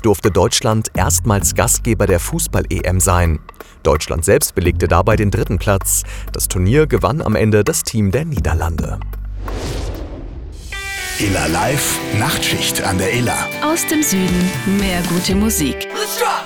durfte Deutschland erstmals Gastgeber der Fußball-EM sein. Deutschland selbst belegte dabei den 3. Platz. Das Turnier gewann am Ende das Team der Niederlande. Iller Live, Nachtschicht an der Iller. Aus dem Süden mehr gute Musik. Let's drop!